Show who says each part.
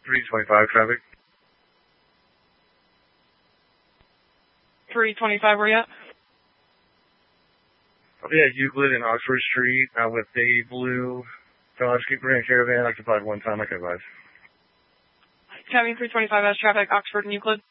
Speaker 1: 325 traffic.
Speaker 2: 325, where you at?
Speaker 1: Yeah, Euclid and Oxford Street with a blue Dodge Grand Caravan occupied one time, like I advised.
Speaker 2: Cabin 325 has traffic, Oxford and Euclid.